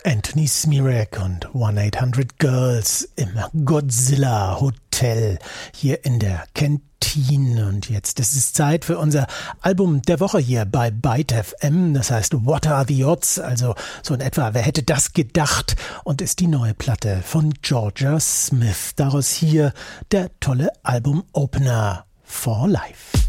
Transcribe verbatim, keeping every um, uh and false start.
Anthony Smirek und achthundert Girls im Godzilla Hotel hier in der Kantine. Und jetzt ist es Zeit für unser Album der Woche hier bei Byte F M. Das heißt What Are the Odds? Also so in etwa, wer hätte das gedacht? Und ist die neue Platte von Jorja Smith. Daraus hier der tolle Album-Opener For Life.